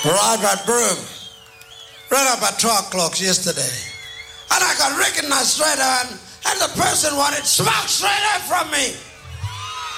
I got broom right up at 12 o'clock yesterday. And I got recognized straight on, and the person wanted smoke straight up from me.